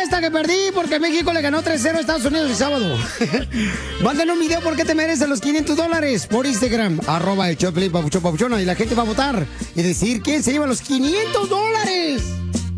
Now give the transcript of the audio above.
apuesta que perdí porque México le ganó 3-0 a Estados Unidos el sábado. Manden un video porque te mereces los $500 por Instagram, @el show de Piolín, papuchón, papuchona, y la gente va a votar y decir quién se lleva los $500.